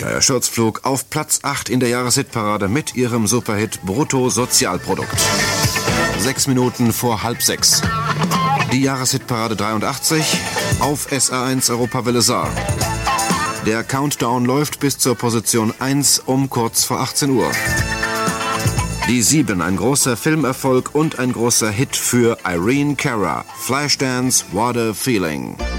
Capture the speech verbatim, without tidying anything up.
Freier Sturzflug auf Platz acht in der Jahreshitparade mit ihrem Superhit Bruttosozialprodukt. Sechs Minuten vor halb sechs. Die Jahreshitparade dreiundachtzig auf S A eins Europawelle Saar. Der Countdown läuft bis zur Position eins um kurz vor achtzehn Uhr. Die sieben, ein großer Filmerfolg und ein großer Hit für Irene Cara. Flashdance, What a Feeling.